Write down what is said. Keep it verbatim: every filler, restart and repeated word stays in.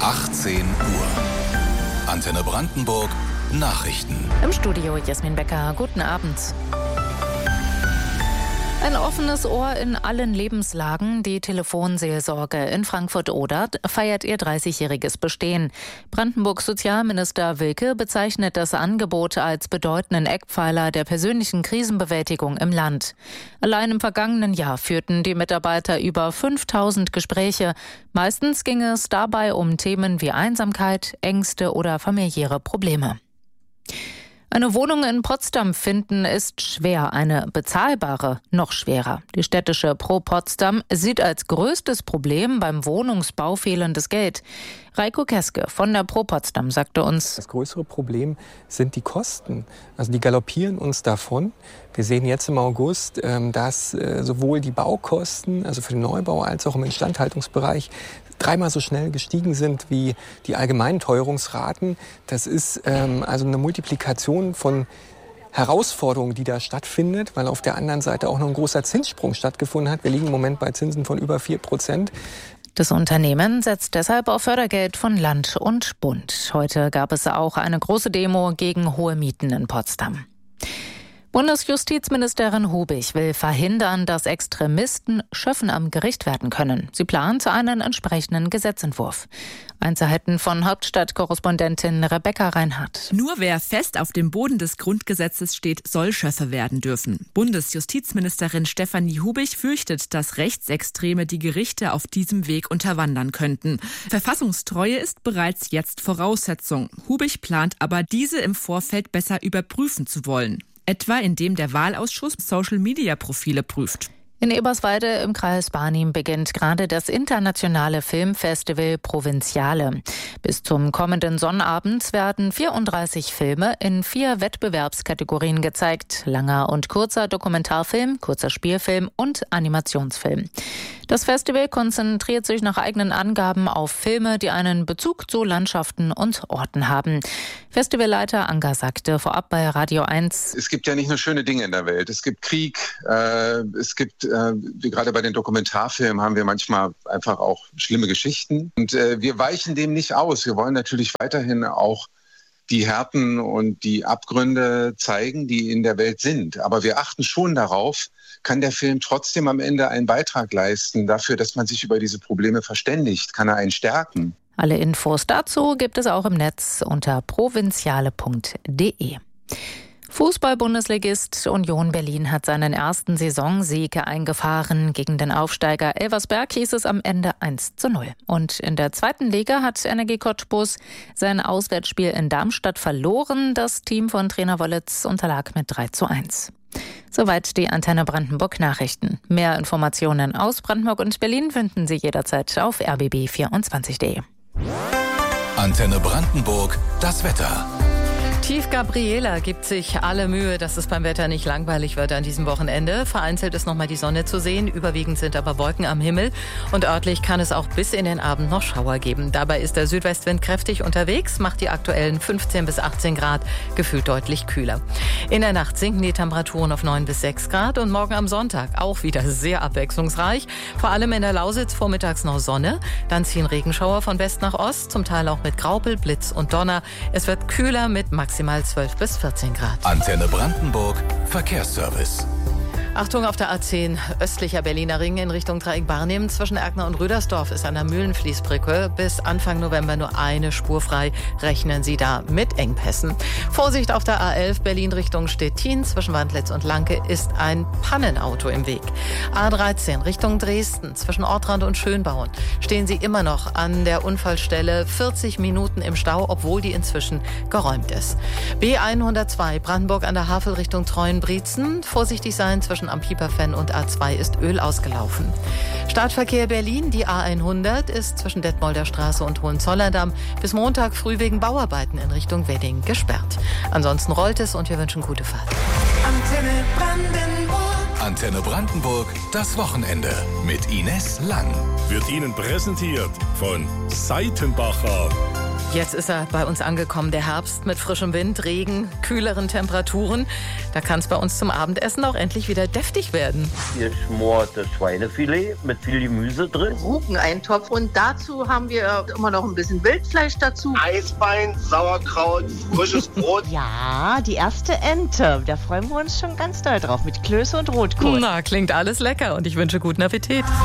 achtzehn Uhr. Antenne Brandenburg Nachrichten. Im Studio Jasmin Becker. Guten Abend. Ein offenes Ohr in allen Lebenslagen. Die Telefonseelsorge in Frankfurt-Oder feiert ihr dreißigjähriges Bestehen. Brandenburgs Sozialminister Wilke bezeichnet das Angebot als bedeutenden Eckpfeiler der persönlichen Krisenbewältigung im Land. Allein im vergangenen Jahr führten die Mitarbeiter über fünftausend Gespräche. Meistens ging es dabei um Themen wie Einsamkeit, Ängste oder familiäre Probleme. Eine Wohnung in Potsdam finden ist schwer, eine bezahlbare noch schwerer. Die städtische Pro Potsdam sieht als größtes Problem beim Wohnungsbau fehlendes Geld. Reiko Keske von der Pro Potsdam sagte uns: Das größere Problem sind die Kosten. Also die galoppieren uns davon. Wir sehen jetzt im August, dass sowohl die Baukosten, also für den Neubau, als auch im Instandhaltungsbereich dreimal so schnell gestiegen sind wie die allgemeinen Teuerungsraten. Das ist ähm, also eine Multiplikation von Herausforderungen, die da stattfindet, weil auf der anderen Seite auch noch ein großer Zinssprung stattgefunden hat. Wir liegen im Moment bei Zinsen von über vier Prozent. Das Unternehmen setzt deshalb auf Fördergeld von Land und Bund. Heute gab es auch eine große Demo gegen hohe Mieten in Potsdam. Bundesjustizministerin Hubig will verhindern, dass Extremisten Schöffen am Gericht werden können. Sie plant einen entsprechenden Gesetzentwurf. Einzelheiten von Hauptstadtkorrespondentin Rebecca Reinhardt. Nur wer fest auf dem Boden des Grundgesetzes steht, soll Schöffe werden dürfen. Bundesjustizministerin Stefanie Hubig fürchtet, dass Rechtsextreme die Gerichte auf diesem Weg unterwandern könnten. Verfassungstreue ist bereits jetzt Voraussetzung. Hubig plant aber, diese im Vorfeld besser überprüfen zu wollen. Etwa indem der Wahlausschuss Social-Media-Profile prüft. In Eberswalde im Kreis Barnim beginnt gerade das internationale Filmfestival Provinziale. Bis zum kommenden Sonnabend werden vierunddreißig Filme in vier Wettbewerbskategorien gezeigt. Langer und kurzer Dokumentarfilm, kurzer Spielfilm und Animationsfilm. Das Festival konzentriert sich nach eigenen Angaben auf Filme, die einen Bezug zu Landschaften und Orten haben. Festivalleiter Anger sagte vorab bei Radio eins: Es gibt ja nicht nur schöne Dinge in der Welt. Es gibt Krieg, äh, es gibt, äh, wie gerade bei den Dokumentarfilmen, haben wir manchmal einfach auch schlimme Geschichten. Und äh, wir weichen dem nicht aus. Wir wollen natürlich weiterhin auch die Härten und die Abgründe zeigen, die in der Welt sind. Aber wir achten schon darauf, kann der Film trotzdem am Ende einen Beitrag leisten dafür, dass man sich über diese Probleme verständigt? Kann er einen stärken? Alle Infos dazu gibt es auch im Netz unter provinziale punkt de. Fußball-Bundesligist Union Berlin hat seinen ersten Saisonsieg eingefahren. Gegen den Aufsteiger Elversberg hieß es am Ende eins zu null. Und in der zweiten Liga hat Energie Cottbus sein Auswärtsspiel in Darmstadt verloren. Das Team von Trainer Wollitz unterlag mit drei zu eins. Soweit die Antenne Brandenburg Nachrichten. Mehr Informationen aus Brandenburg und Berlin finden Sie jederzeit auf r b b vierundzwanzig punkt de. Antenne Brandenburg, das Wetter. Tief Gabriela gibt sich alle Mühe, dass es beim Wetter nicht langweilig wird an diesem Wochenende. Vereinzelt ist nochmal die Sonne zu sehen, überwiegend sind aber Wolken am Himmel und örtlich kann es auch bis in den Abend noch Schauer geben. Dabei ist der Südwestwind kräftig unterwegs, macht die aktuellen fünfzehn bis achtzehn Grad, gefühlt deutlich kühler. In der Nacht sinken die Temperaturen auf neun bis sechs Grad und morgen am Sonntag auch wieder sehr abwechslungsreich. Vor allem in der Lausitz vormittags noch Sonne, dann ziehen Regenschauer von West nach Ost, zum Teil auch mit Graupel, Blitz und Donner. Es wird kühler mit maximal maximal zwölf bis vierzehn Grad. Antenne Brandenburg, Verkehrsservice. Achtung auf der A zehn, östlicher Berliner Ring in Richtung Dreieck Barnim. Zwischen Erkner und Rüdersdorf ist an der Mühlenfließbrücke bis Anfang November nur eine Spur frei. Rechnen Sie da mit Engpässen. Vorsicht auf der A elf Berlin Richtung Stettin. Zwischen Wandlitz und Lanke ist ein Pannenauto im Weg. A dreizehn Richtung Dresden. Zwischen Ortrand und Schönbauen stehen Sie immer noch an der Unfallstelle. vierzig Minuten im Stau, obwohl die inzwischen geräumt ist. B hundertzwei Brandenburg an der Havel Richtung Treuenbrietzen. Vorsichtig sein zwischen am Pieperfenn und A zwei ist Öl ausgelaufen. Startverkehr Berlin, die A hundert ist zwischen Detmolder Straße und Hohenzollerndamm bis Montag früh wegen Bauarbeiten in Richtung Wedding gesperrt. Ansonsten rollt es und wir wünschen gute Fahrt. Antenne Brandenburg. Antenne Brandenburg, das Wochenende mit Ines Lang. Wird Ihnen präsentiert von Seitenbacher. Jetzt ist er bei uns angekommen, der Herbst mit frischem Wind, Regen, kühleren Temperaturen. Da kann es bei uns zum Abendessen auch endlich wieder deftig werden. Geschmortes Schweinefilet mit viel Gemüse drin. Rugeneintopf und dazu haben wir immer noch ein bisschen Wildfleisch dazu. Eisbein, Sauerkraut, frisches Brot. Ja, die erste Ente. Da freuen wir uns schon ganz doll drauf mit Klöße und Rotkohl. Na, klingt alles lecker und ich wünsche guten Appetit.